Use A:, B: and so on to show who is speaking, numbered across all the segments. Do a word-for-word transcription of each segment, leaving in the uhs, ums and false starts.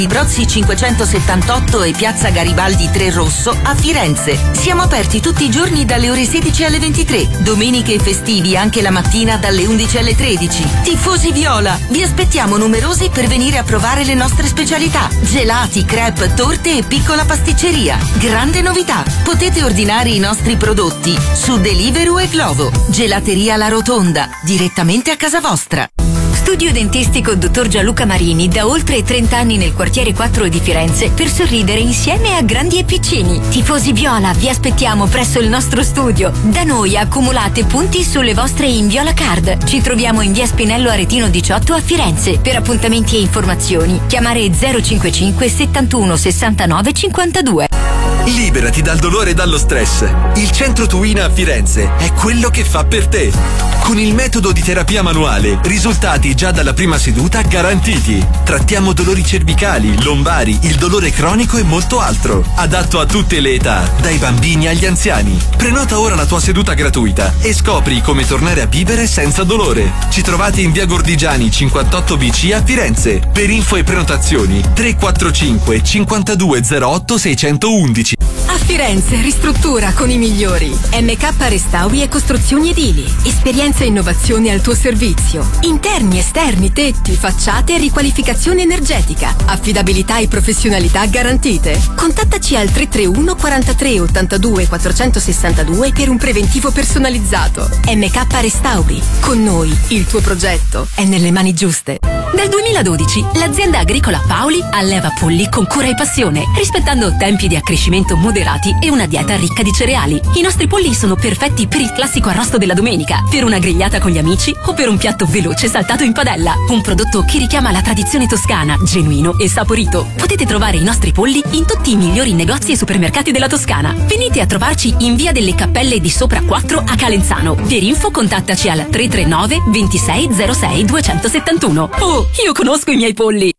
A: Brozzi cinquecentosettantotto e Piazza Garibaldi tre Rosso a Firenze. Siamo aperti tutti i giorni dalle ore sedici alle ventitré, domeniche e festivi anche la mattina dalle undici alle tredici. Tifosi Viola, vi aspettiamo numerosi per venire a provare le nostre specialità: gelati, crepe, torte e piccola pasticceria. Grande novità, potete ordinare i nostri prodotti su Deliveroo e Glovo. Gelateria La Rotonda, direttamente a casa vostra.
B: Studio dentistico dottor Gianluca Marini, da oltre trenta anni nel quartiere quattro di Firenze, per sorridere insieme a grandi e piccini. Tifosi Viola, vi aspettiamo presso il nostro studio. Da noi accumulate punti sulle vostre Inviola Card. Ci troviamo in via Spinello Aretino diciotto a Firenze. Per appuntamenti e informazioni chiamare zero cinquantacinque settantuno sessantanove cinquantadue.
C: Liberati dal dolore e dallo stress. Il Centro Tuina a Firenze è quello che fa per te. Con il metodo di terapia manuale, risultati già dalla prima seduta garantiti. Trattiamo dolori cervicali, lombari, il dolore cronico e molto altro. Adatto a tutte le età, dai bambini agli anziani. Prenota ora la tua seduta gratuita e scopri come tornare a vivere senza dolore. Ci trovate in via Gordigiani cinquantotto B C a Firenze. Per info e prenotazioni tre quattro cinque cinquantadue zero otto seicentoundici.
D: A Firenze ristruttura con i migliori. M K Restauri e Costruzioni Edili. Esperienza e innovazione al tuo servizio. Interni, esterni, tetti, facciate e riqualificazione energetica. Affidabilità e professionalità garantite. Contattaci al tre tre uno quarantatré ottantadue quattrocentosessantadue per un preventivo personalizzato. M K Restauri. Con noi il tuo progetto è nelle mani giuste.
E: Dal duemiladodici l'azienda agricola Paoli alleva polli con cura e passione, rispettando tempi di accrescimento moderati e una dieta ricca di cereali. I nostri polli sono perfetti per il classico arrosto della domenica, per una grigliata con gli amici o per un piatto veloce saltato in padella. Un prodotto che richiama la tradizione toscana, genuino e saporito. Potete trovare i nostri polli in tutti i migliori negozi e supermercati della Toscana. Venite a trovarci in via delle Cappelle di Sopra quattro a Calenzano. Per info contattaci al tre tre nove ventisei zero sei duecentosettantuno. Oh, io conosco i miei polli!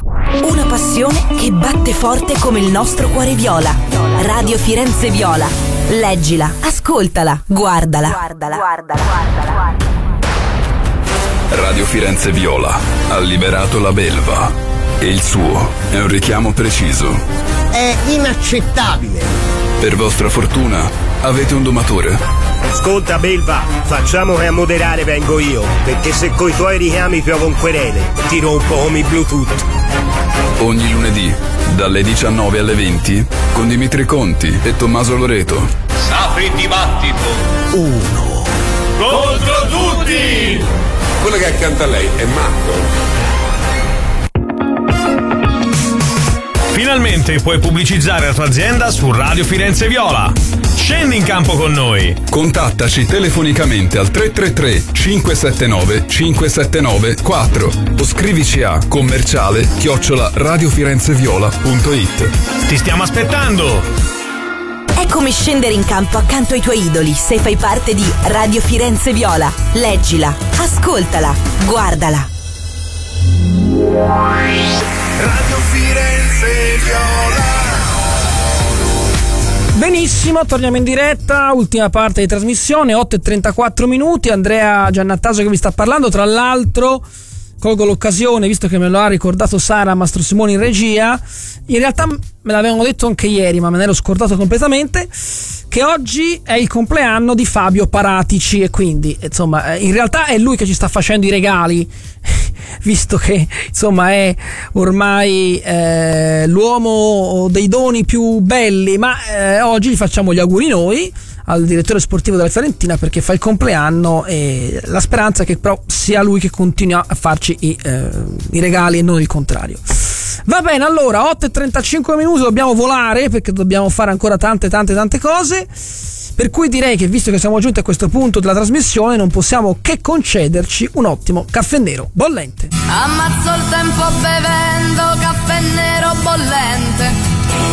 F: Una passione che batte forte come il nostro cuore viola. Radio Firenze Viola. Leggila, ascoltala, guardala. Guardala, guardala, guardala.
G: Radio Firenze Viola ha liberato la belva e il suo è un richiamo preciso.
H: È inaccettabile.
G: Per vostra fortuna avete un domatore.
I: Ascolta Belva, facciamo che a moderare vengo io, perché se coi tuoi richiami piovo un querele, ti rompo come i Bluetooth.
G: Ogni lunedì, dalle diciannove alle venti, con Dimitri Conti e Tommaso Loreto.
J: Apri il dibattito.
G: Uno.
J: Contro tutti!
K: Quello che è accanto a lei è matto.
L: Finalmente puoi pubblicizzare la tua azienda su Radio Firenze Viola. Scendi in campo con noi.
G: Contattaci telefonicamente al tre tre tre cinque sette nove cinque sette nove quattro o scrivici a commerciale chiocciola radiofirenzeviola punto it.
L: Ti stiamo aspettando.
F: È come scendere in campo accanto ai tuoi idoli se fai parte di Radio Firenze Viola. Leggila, ascoltala, guardala.
J: Radio Firenze Viola.
M: Benissimo, torniamo in diretta, ultima parte di trasmissione, otto e trentaquattro minuti. Andrea Giannattasio che vi sta parlando. Tra l'altro colgo l'occasione, visto che me lo ha ricordato Sara Mastro Simone in regia, in realtà me l'avevano detto anche ieri ma me ne ero scordato completamente, che oggi è il compleanno di Fabio Paratici e quindi insomma in realtà è lui che ci sta facendo i regali, visto che insomma è ormai eh, l'uomo dei doni più belli, ma eh, oggi gli facciamo gli auguri noi al direttore sportivo della Fiorentina perché fa il compleanno e la speranza è che però sia lui che continui a farci i, eh, i regali e non il contrario. Va bene, allora otto e trentacinque minuti, dobbiamo volare perché dobbiamo fare ancora tante tante tante cose, per cui direi che visto che siamo giunti a questo punto della trasmissione non possiamo che concederci un ottimo caffè nero bollente.
N: Ammazzo il tempo bevendo caffè nero bollente.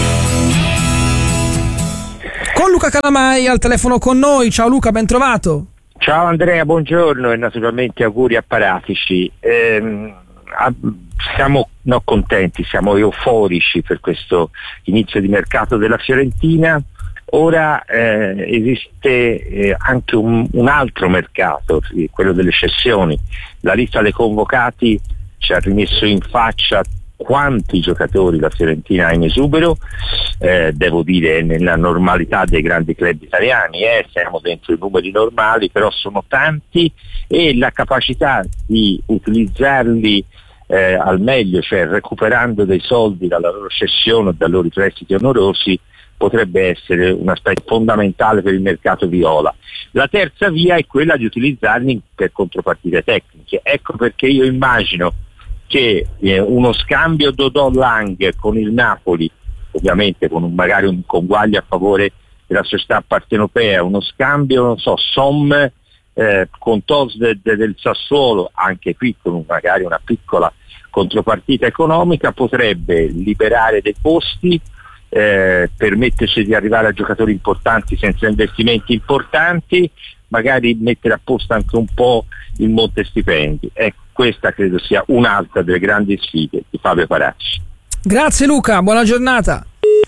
M: Con Luca Calamai al telefono con noi. Ciao Luca, ben trovato.
O: Ciao Andrea, buongiorno e naturalmente auguri a Paratici. Ehm, a, siamo no, contenti, siamo euforici per questo inizio di mercato della Fiorentina. Ora eh, esiste eh, anche un, un altro mercato, quello delle cessioni. La lista dei convocati ci ha rimesso in faccia quanti giocatori la Fiorentina ha in esubero, eh, devo dire nella normalità dei grandi club italiani, eh, siamo dentro i numeri normali, però sono tanti e la capacità di utilizzarli eh, al meglio, cioè recuperando dei soldi dalla loro cessione o dai loro prestiti onorosi, potrebbe essere un aspetto fondamentale per il mercato viola. La terza via è quella di utilizzarli per contropartite tecniche. Ecco perché io immagino che eh, uno scambio Dodò-Lang con il Napoli, ovviamente con un, magari un conguaglio a favore della società partenopea, uno scambio, non so, Som eh, con Tosved del Sassuolo, anche qui con un, magari una piccola contropartita economica, potrebbe liberare dei posti, Eh, permetterci di arrivare a giocatori importanti senza investimenti importanti, magari mettere a posto anche un po' il monte stipendi. Ecco, questa credo sia un'altra delle grandi sfide di Fabio Paracci.
M: Grazie Luca, buona giornata.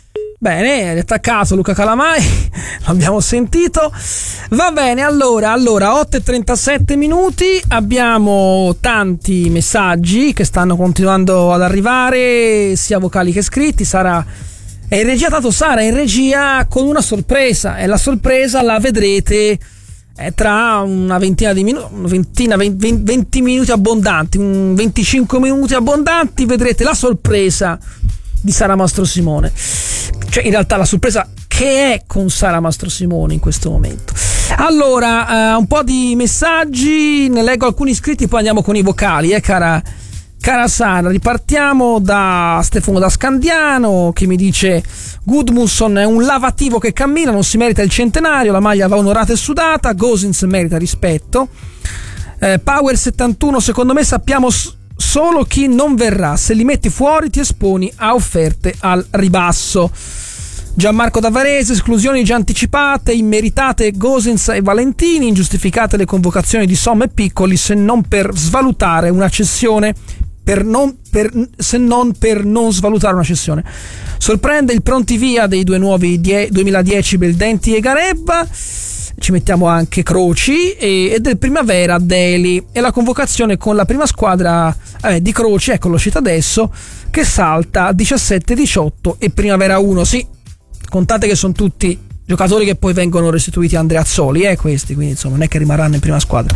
M: Bene, è attaccato Luca Calamai, l'abbiamo sentito. Va bene, allora, allora otto e trentasette minuti, abbiamo tanti messaggi che stanno continuando ad arrivare, sia vocali che scritti. Sara è in regia, tanto Sara è in regia con una sorpresa, e la sorpresa la vedrete eh, tra una ventina di minuti, una ventina, venti, venti minuti abbondanti, un venticinque minuti abbondanti, vedrete la sorpresa di Sara Mastrosimone, cioè in realtà la sorpresa che è con Sara Mastrosimone in questo momento. Allora, eh, un po' di messaggi, ne leggo alcuni iscritti, poi andiamo con i vocali, eh cara Cara Sara. Ripartiamo da Stefano da Scandiano che mi dice: Gudmundsson è un lavativo che cammina, non si merita il centenario, la maglia va onorata e sudata, Gosens merita rispetto. eh, Power settantuno, secondo me sappiamo s- solo chi non verrà, se li metti fuori ti esponi a offerte al ribasso. Gianmarco da Varese: esclusioni già anticipate, immeritate Gosens e Valentini, ingiustificate le convocazioni di Somma e Piccoli, se non per svalutare una cessione, per non, per, se non per non svalutare una cessione. Sorprende il pronti via dei due nuovi die, duemiladieci Beldenti e Garebba, ci mettiamo anche Croci, e, e del Primavera Deli, e la convocazione con la prima squadra eh, di Croci, ecco l'ho cita adesso, che salta a diciassette diciotto e Primavera uno. Sì, contate che sono tutti giocatori che poi vengono restituiti a Andreazzoli, eh, questi, quindi insomma non è che rimarranno in prima squadra.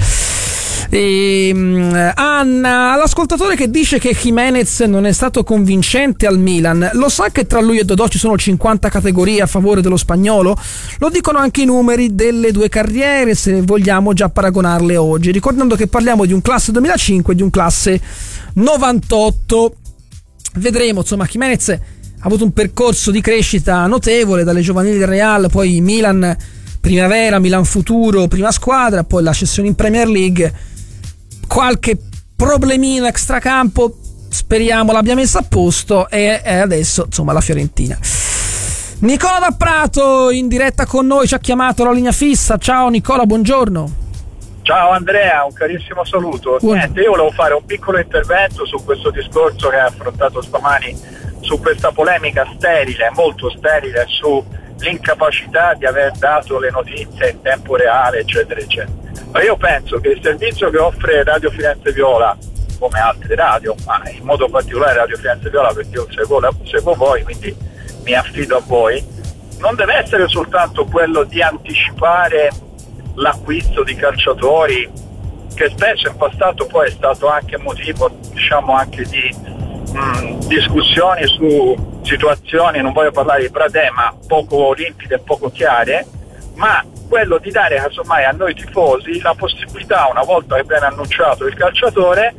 M: E, Anna, l'ascoltatore che dice che Jimenez non è stato convincente al Milan, lo sa che tra lui e Dodò ci sono cinquanta categorie a favore dello spagnolo? Lo dicono anche i numeri delle due carriere, se vogliamo già paragonarle oggi, ricordando che parliamo di un classe duemilacinque e di un classe novantotto. Vedremo, insomma, Jimenez ha avuto un percorso di crescita notevole, dalle giovanili del Real, poi Milan Primavera, Milan Futuro, prima squadra, poi la cessione in Premier League, qualche problemino extracampo speriamo l'abbia messa a posto, e, e adesso insomma la Fiorentina. Nicola da Prato in diretta con noi, ci ha chiamato la linea fissa. Ciao Nicola, buongiorno.
P: Ciao Andrea, un carissimo saluto. Buon... Niente, io volevo fare un piccolo intervento su questo discorso che hai affrontato stamani, su questa polemica sterile, molto sterile, sull'incapacità di aver dato le notizie in tempo reale, eccetera, eccetera. Ma io penso che il servizio che offre Radio Firenze Viola, come altre radio, ma in modo particolare Radio Firenze Viola, perché io seguo, seguo voi, quindi mi affido a voi, non deve essere soltanto quello di anticipare l'acquisto di calciatori, che spesso in passato poi è stato anche motivo, diciamo, anche di mh, discussioni su situazioni, non voglio parlare di Pradè, ma poco limpide e poco chiare, ma quello di dare casomai a noi tifosi la possibilità, una volta che viene annunciato il calciatore,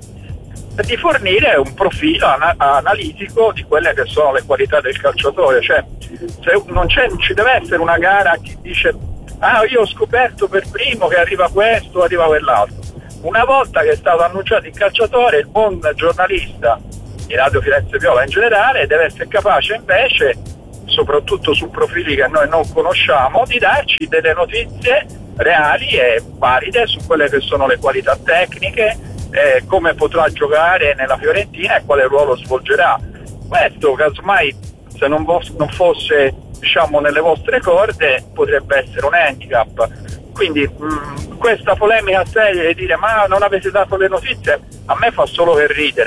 P: di fornire un profilo ana- analitico di quelle che sono le qualità del calciatore. Cioè, se non c'è, ci deve essere una gara a chi dice: ah, io ho scoperto per primo che arriva questo, arriva quell'altro. Una volta che è stato annunciato il calciatore, il buon giornalista di Radio Firenze Viola in generale deve essere capace invece, soprattutto su profili che noi non conosciamo, di darci delle notizie reali e valide su quelle che sono le qualità tecniche, eh, come potrà giocare nella Fiorentina e quale ruolo svolgerà. Questo, casomai, se non, vo- non fosse, diciamo, nelle vostre corde, potrebbe essere un handicap. Quindi mh, questa polemica seria di dire: ma non avete dato le notizie, a me fa solo per ridere,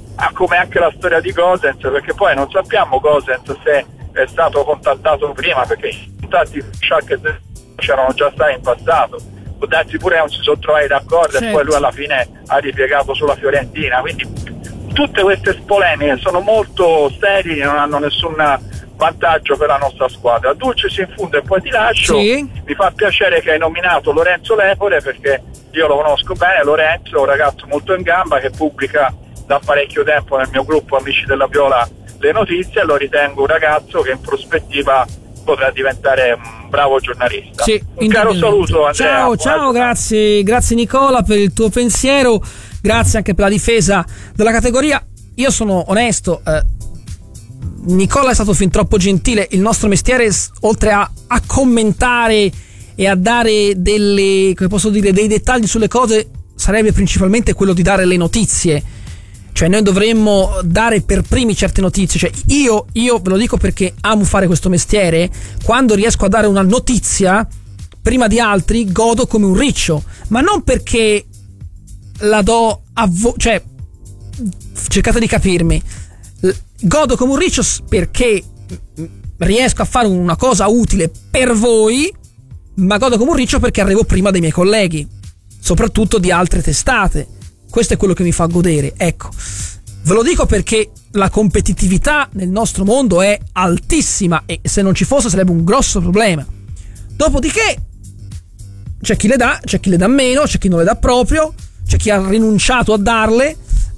P: ah, come anche la storia di Gosens, perché poi non sappiamo Gosens se è stato contattato prima, perché i contatti Schalke c'erano già stati in passato, può darsi pure non si sono trovati d'accordo, certo. E poi lui alla fine ha ripiegato sulla Fiorentina, quindi tutte queste polemiche sono molto sterili e non hanno nessun vantaggio per la nostra squadra. Dulcis in fondo e poi ti lascio. Sì. Mi fa piacere che hai nominato Lorenzo Lepore, perché io lo conosco bene. Lorenzo è un ragazzo molto in gamba che pubblica da parecchio tempo nel mio gruppo Amici della Viola le notizie, e lo ritengo un ragazzo che in prospettiva potrà diventare un bravo giornalista. Sì, un caro saluto, Andrea.
M: Ciao, ciao, grazie, grazie Nicola per il tuo pensiero, grazie anche per la difesa della categoria. Io sono onesto, eh, Nicola è stato fin troppo gentile. Il nostro mestiere, oltre a, a commentare e a dare delle, come posso dire, dei dettagli sulle cose, sarebbe principalmente quello di dare le notizie. Cioè noi dovremmo dare per primi certe notizie. Cioè io, io ve lo dico perché amo fare questo mestiere, quando riesco a dare una notizia prima di altri godo come un riccio, ma non perché la do a voi, cioè cercate di capirmi, godo come un riccio perché riesco a fare una cosa utile per voi, ma godo come un riccio perché arrivo prima dei miei colleghi, soprattutto di altre testate. Questo è quello che mi fa godere, ecco. Ve lo dico perché la competitività nel nostro mondo è altissima e se non ci fosse sarebbe un grosso problema. Dopodiché c'è chi le dà, c'è chi le dà meno, c'è chi non le dà proprio, c'è chi ha rinunciato a darle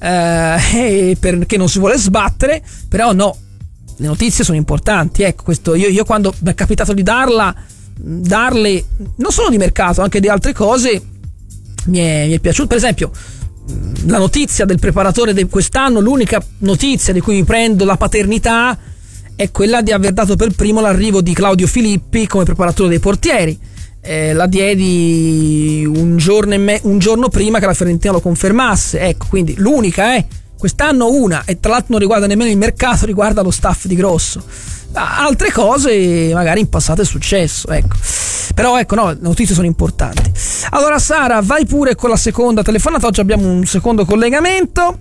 M: eh, perché non si vuole sbattere, però no, le notizie sono importanti, ecco. Questo io, io quando mi è capitato di darla, darle non solo di mercato, anche di altre cose, mi è, mi è piaciuto. Per esempio la notizia del preparatore di quest'anno, l'unica notizia di cui mi prendo la paternità è quella di aver dato per primo l'arrivo di Claudio Filippi come preparatore dei portieri. Eh, la diedi un giorno, e me- un giorno prima che la Fiorentina lo confermasse, ecco, quindi l'unica è quest'anno una, e tra l'altro non riguarda nemmeno il mercato, riguarda lo staff di Grosso. Altre cose magari in passato è successo, ecco. Però ecco, no, le notizie sono importanti. Allora Sara, vai pure con la seconda telefonata. Oggi abbiamo un secondo collegamento.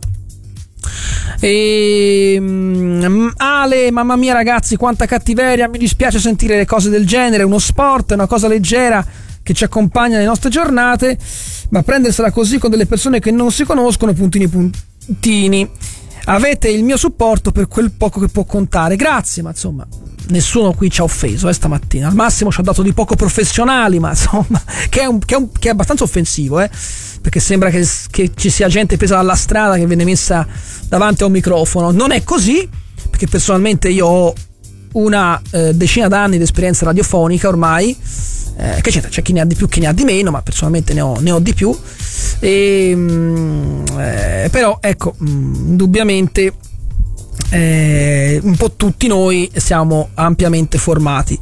M: E um, Ale, mamma mia ragazzi, quanta cattiveria, mi dispiace sentire le cose del genere. Uno sport è una cosa leggera che ci accompagna nelle nostre giornate, ma prendersela così con delle persone che non si conoscono, puntini puntini. Avete il mio supporto per quel poco che può contare, grazie, ma insomma nessuno qui ci ha offeso eh, stamattina, al massimo ci ha dato di poco professionali, ma insomma che è, un, che è, un, che è abbastanza offensivo, eh, perché sembra che, che ci sia gente presa dalla strada che viene messa davanti a un microfono. Non è così, perché personalmente io ho una eh, decina d'anni di esperienza radiofonica ormai, eh, che c'è, c'è chi ne ha di più, chi ne ha di meno, ma personalmente ne ho, ne ho di più. E, eh, però ecco, indubbiamente eh, un po' tutti noi siamo ampiamente formati.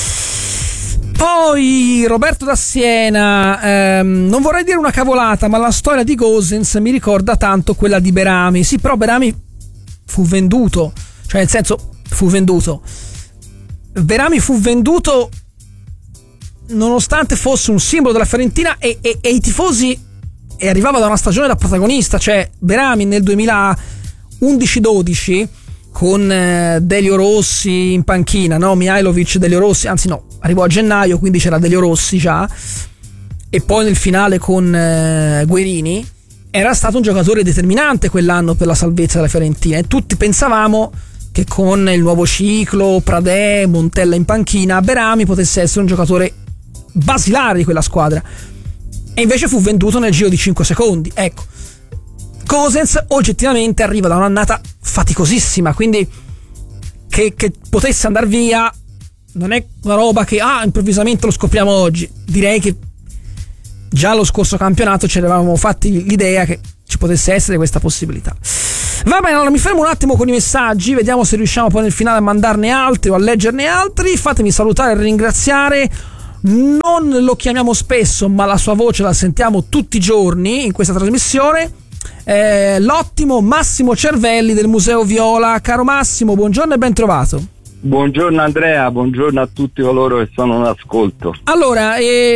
M: Poi Roberto da Siena, ehm, non vorrei dire una cavolata, ma la storia di Gosens mi ricorda tanto quella di Berami. Sì, però Berami fu venduto, cioè nel senso fu venduto Berami fu venduto nonostante fosse un simbolo della Fiorentina e, e, e i tifosi, e arrivava da una stagione da protagonista. Cioè Berami nel duemilaundici dodici con eh, Delio Rossi in panchina, no? Mihailovic, Delio Rossi, anzi no, arrivò a gennaio, quindi c'era Delio Rossi già, e poi nel finale con eh, Guerini. Era stato un giocatore determinante quell'anno per la salvezza della Fiorentina, e tutti pensavamo che con il nuovo ciclo, Pradè, Montella in panchina, Berami potesse essere un giocatore basilare di quella squadra, e invece fu venduto nel giro di cinque secondi. Ecco, Gosens oggettivamente arriva da un'annata faticosissima, quindi che, che potesse andare via non è una roba che ah improvvisamente lo scopriamo oggi. Direi che già lo scorso campionato ci eravamo fatti l'idea che ci potesse essere questa possibilità. Va bene, allora mi fermo un attimo con i messaggi, vediamo se riusciamo poi nel finale a mandarne altri o a leggerne altri. Fatemi salutare e ringraziare, non lo chiamiamo spesso ma la sua voce la sentiamo tutti i giorni in questa trasmissione, eh, l'ottimo Massimo Cervelli del Museo Viola. Caro Massimo, buongiorno e ben trovato.
Q: Buongiorno Andrea, buongiorno a tutti coloro che sono in ascolto.
M: Allora, eh,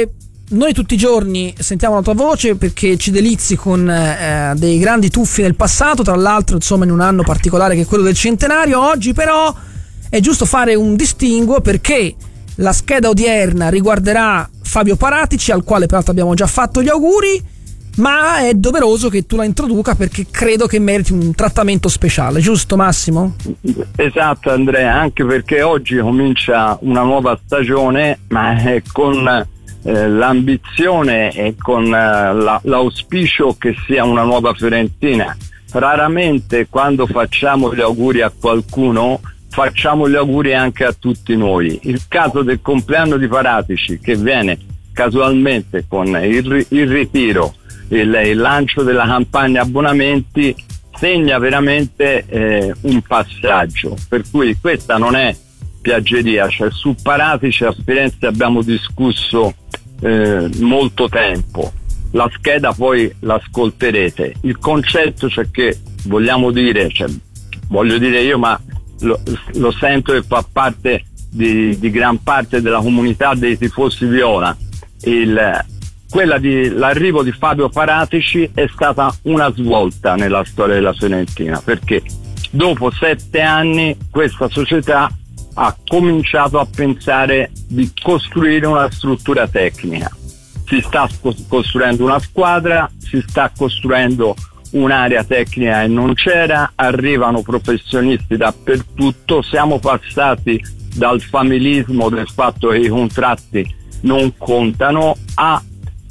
M: noi tutti i giorni sentiamo la tua voce perché ci delizi con eh, dei grandi tuffi nel passato, tra l'altro insomma in un anno particolare che è quello del centenario. Oggi però è giusto fare un distinguo perché la scheda odierna riguarderà Fabio Paratici, al quale peraltro abbiamo già fatto gli auguri, ma è doveroso che tu la introduca perché credo che meriti un trattamento speciale, giusto Massimo?
Q: Esatto Andrea, anche perché oggi comincia una nuova stagione, ma è con eh, l'ambizione e con eh, la, l'auspicio che sia una nuova Fiorentina. Raramente quando facciamo gli auguri a qualcuno facciamo gli auguri anche a tutti noi. Il caso del compleanno di Paratici, che viene casualmente con il, il ritiro, il, il lancio della campagna abbonamenti, segna veramente eh, un passaggio, per cui questa non è piaggeria, cioè su Paratici a Firenze abbiamo discusso eh, molto tempo, la scheda poi l'ascolterete. Il concetto, cioè, che vogliamo dire, cioè, voglio dire io, ma lo, lo sento che fa parte di, di gran parte della comunità dei tifosi viola, il, quella di l'arrivo di Fabio Paratici è stata una svolta nella storia della Fiorentina, perché dopo sette anni questa società ha cominciato a pensare di costruire una struttura tecnica. Si sta costruendo una squadra, si sta costruendo un'area tecnica e non c'era, arrivano professionisti dappertutto, siamo passati dal familismo del fatto che i contratti non contano a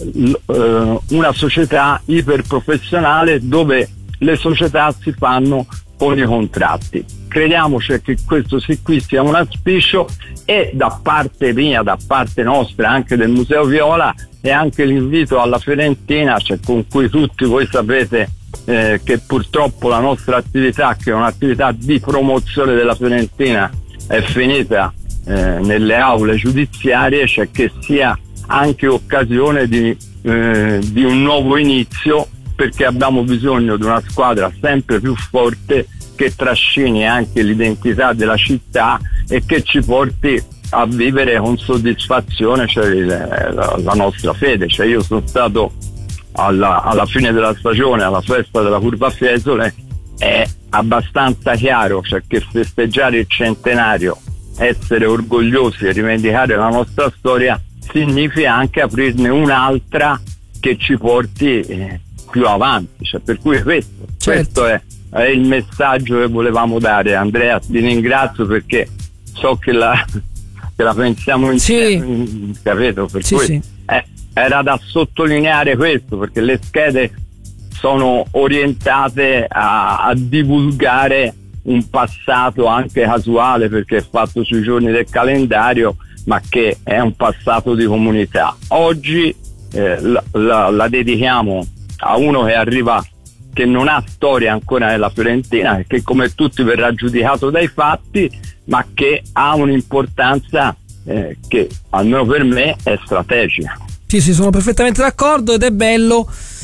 Q: uh, una società iperprofessionale dove le società si fanno con i contratti. Crediamo cioè che questo qui sia un auspicio, e da parte mia, da parte nostra, anche del Museo Viola, e anche l'invito alla Fiorentina, cioè, con cui tutti voi sapete eh, che purtroppo la nostra attività, che è un'attività di promozione della Fiorentina, è finita eh, nelle aule giudiziarie, cioè che sia anche occasione di, eh, di un nuovo inizio, perché abbiamo bisogno di una squadra sempre più forte che trascini anche l'identità della città e che ci porti a vivere con soddisfazione, cioè, la, la nostra fede. Cioè, io sono stato alla, alla fine della stagione alla festa della Curva Fiesole, è abbastanza chiaro, cioè, che festeggiare il centenario, essere orgogliosi e rivendicare la nostra storia significa anche aprirne un'altra che ci porti eh, più avanti, cioè, per cui questo, certo. questo è, è il messaggio che volevamo dare. Andrea, ti ringrazio perché so che la, che la pensiamo insieme, sì. capito? Per sì, cui sì. Eh, era da sottolineare questo, perché le schede sono orientate a, a divulgare un passato anche casuale, perché è fatto sui giorni del calendario, ma che è un passato di comunità. Oggi eh, la, la, la dedichiamo a uno che arriva, che non ha storia ancora nella Fiorentina, che come tutti verrà giudicato dai fatti, ma che ha un'importanza eh, che almeno per me è strategica.
M: Sì, sì, sono perfettamente d'accordo, ed è bello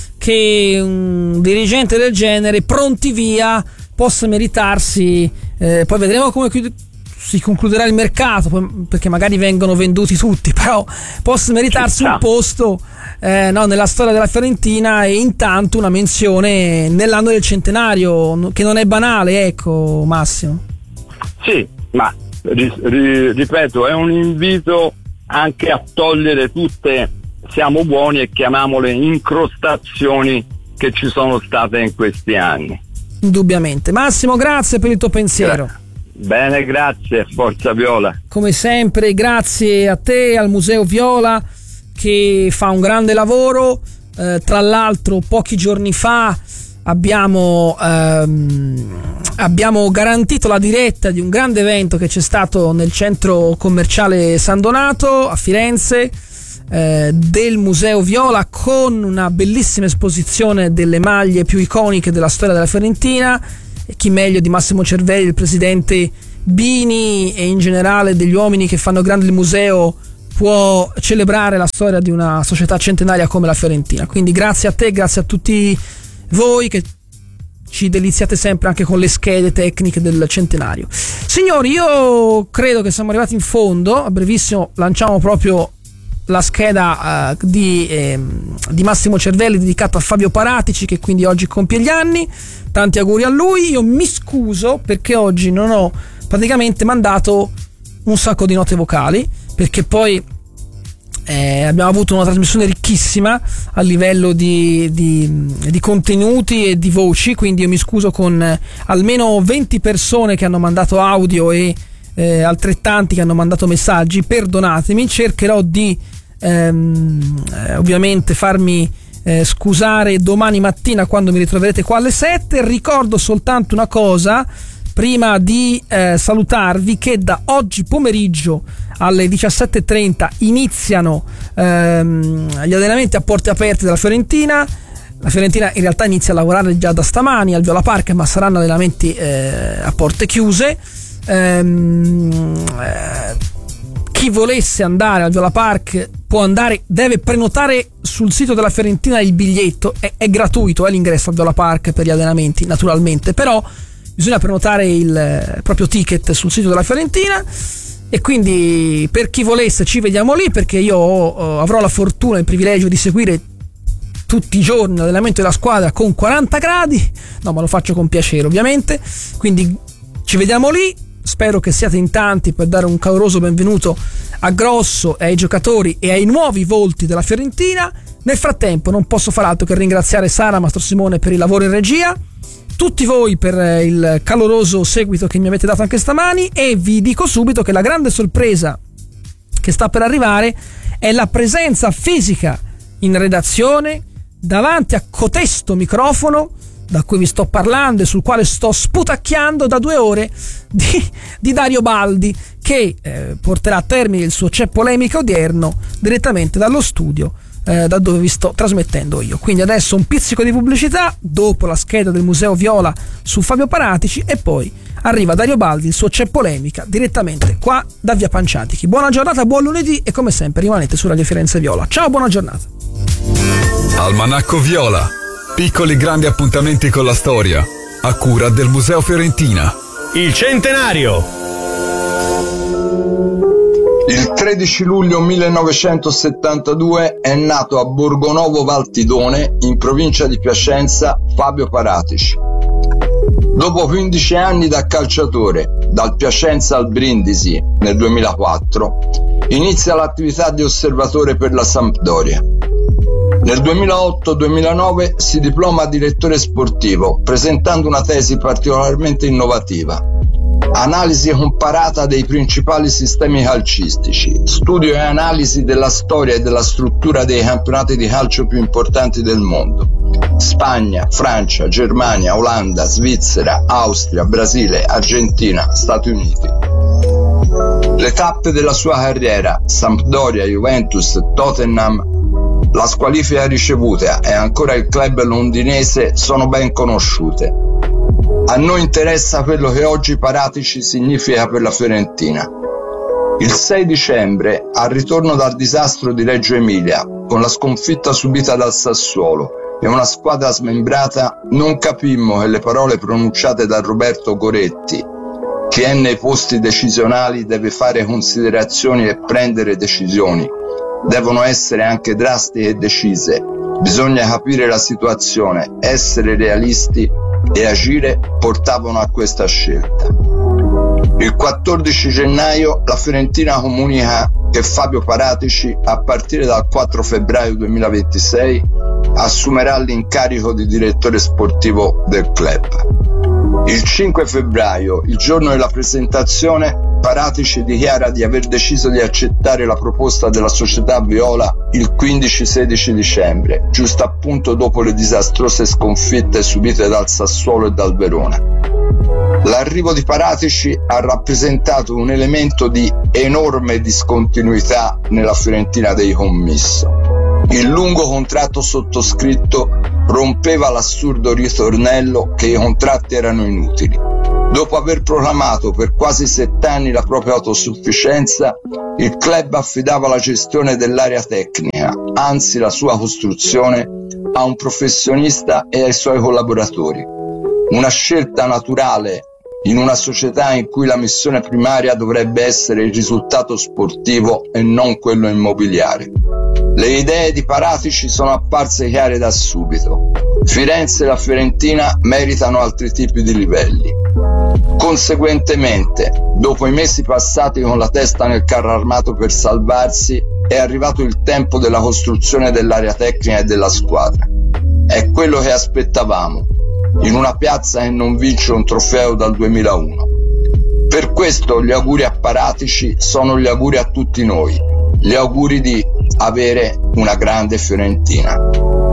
M: che un dirigente del genere, pronti via, possa meritarsi, eh, poi vedremo come si concluderà il mercato, perché magari vengono venduti tutti, però possa meritarsi un posto eh, no, nella storia della Fiorentina, e intanto una menzione nell'anno del centenario, che non è banale, ecco Massimo.
Q: Sì, ma ri, ri, ripeto, è un invito anche a togliere tutte, siamo buoni, e chiamiamole incrostazioni che ci sono state in questi anni.
M: Indubbiamente. Massimo, grazie per il tuo pensiero.
Q: Gra- Bene, grazie, Forza Viola.
M: Come sempre, grazie a te, al Museo Viola, che fa un grande lavoro. Eh, tra l'altro, pochi giorni fa abbiamo, ehm, abbiamo garantito la diretta di un grande evento che c'è stato nel centro commerciale San Donato a Firenze, eh, del Museo Viola, con una bellissima esposizione delle maglie più iconiche della storia della Fiorentina. E chi meglio di Massimo Cervelli, il presidente Bini, e in generale degli uomini che fanno grande il museo, può celebrare la storia di una società centenaria come la Fiorentina. Quindi grazie a te, grazie a tutti voi che ci deliziate sempre anche con le schede tecniche del centenario. Signori, io credo che siamo arrivati in fondo. A brevissimo lanciamo proprio la scheda uh, di, eh, di Massimo Cervelli dedicata a Fabio Paratici, che quindi oggi compie gli anni. Tanti auguri a lui. Io mi scuso perché oggi non ho praticamente mandato un sacco di note vocali, perché poi eh, abbiamo avuto una trasmissione ricchissima a livello di, di, di contenuti e di voci, quindi io mi scuso con eh, almeno venti persone che hanno mandato audio e eh, altrettanti che hanno mandato messaggi. Perdonatemi, cercherò di ehm, eh, ovviamente farmi eh, scusare domani mattina quando mi ritroverete qua alle sette. Ricordo soltanto una cosa prima di eh, salutarvi, che da oggi pomeriggio alle diciassette e trenta iniziano ehm, gli allenamenti a porte aperte della Fiorentina. La Fiorentina in realtà inizia a lavorare già da stamani al Viola Park, ma saranno allenamenti eh, a porte chiuse. Ehm, eh, chi volesse andare al Viola Park può andare, deve prenotare sul sito della Fiorentina il biglietto, è, è gratuito, è l'ingresso al Viola Park per gli allenamenti naturalmente, però bisogna prenotare il proprio ticket sul sito della Fiorentina. E quindi per chi volesse ci vediamo lì, perché io ho, avrò la fortuna e il privilegio di seguire tutti i giorni l'allenamento della squadra con quaranta gradi, no, ma lo faccio con piacere ovviamente, quindi ci vediamo lì. Spero che siate in tanti per dare un caloroso benvenuto a Grosso e ai giocatori e ai nuovi volti della Fiorentina. Nel frattempo non posso far altro che ringraziare Sara, Mastro Simone per il lavoro in regia, tutti voi per il caloroso seguito che mi avete dato anche stamani, e vi dico subito che la grande sorpresa che sta per arrivare è la presenza fisica in redazione davanti a cotesto microfono da cui vi sto parlando e sul quale sto sputacchiando da due ore di, di Dario Baldi, che eh, porterà a termine il suo C'è polemica odierno direttamente dallo studio Eh, da dove vi sto trasmettendo io. Quindi adesso un pizzico di pubblicità, dopo la scheda del Museo Viola su Fabio Paratici, e poi arriva Dario Baldi, il suo C'è polemica direttamente qua da Via Panciatichi. Buona giornata, buon lunedì, e come sempre rimanete su Radio Firenze Viola. Ciao, buona giornata.
G: Almanacco Viola, piccoli grandi appuntamenti con la storia, a cura del Museo Fiorentina.
L: Il centenario.
Q: Il tredici luglio millenovecentosettantadue è nato a Borgonovo Valtidone, in provincia di Piacenza, Fabio Paratici. Dopo quindici anni da calciatore, dal Piacenza al Brindisi nel duemilaquattro, inizia l'attività di osservatore per la Sampdoria. Nel duemilaotto duemilanove si diploma direttore sportivo, presentando una tesi particolarmente innovativa: analisi comparata dei principali sistemi calcistici, studio e analisi della storia e della struttura dei campionati di calcio più importanti del mondo: Spagna, Francia, Germania, Olanda, Svizzera, Austria, Brasile, Argentina, Stati Uniti. Le tappe della sua carriera: Sampdoria, Juventus, Tottenham, la squalifica ricevuta e ancora il club londinese sono ben conosciute. A noi interessa quello che oggi Paratici significa per la Fiorentina. Il sei dicembre, al ritorno dal disastro di Reggio Emilia, con la sconfitta subita dal Sassuolo e una squadra smembrata, non capimmo che le parole pronunciate da Roberto Goretti, chi è nei posti decisionali deve fare considerazioni e prendere decisioni, devono essere anche drastiche e decise, bisogna capire la situazione, essere realisti e agire, portavano a questa scelta. Il quattordici gennaio la Fiorentina comunica che Fabio Paratici, a partire dal quattro febbraio duemilaventisei, assumerà l'incarico di direttore sportivo del club. Il cinque febbraio, il giorno della presentazione, Paratici dichiara di aver deciso di accettare la proposta della società viola il quindici sedici dicembre, giusto appunto dopo le disastrose sconfitte subite dal Sassuolo e dal Verona. L'arrivo di Paratici ha rappresentato un elemento di enorme discontinuità nella Fiorentina dei commisso. Il lungo contratto sottoscritto rompeva l'assurdo ritornello che i contratti erano inutili. Dopo aver proclamato per quasi sette anni la propria autosufficienza, il club affidava la gestione dell'area tecnica, anzi la sua costruzione, a un professionista e ai suoi collaboratori. Una scelta naturale
R: in una società in cui la missione primaria dovrebbe essere il risultato sportivo e non quello immobiliare. Le idee di Paratici sono apparse chiare da subito. Firenze e la Fiorentina meritano altri tipi di livelli. Conseguentemente, dopo i mesi passati con la testa nel carro armato per salvarsi, è arrivato il tempo della costruzione dell'area tecnica e della squadra. È quello che aspettavamo, in una piazza che non vince un trofeo dal duemilauno. Per questo gli auguri a Paratici sono gli auguri a tutti noi, gli auguri di avere una grande Fiorentina.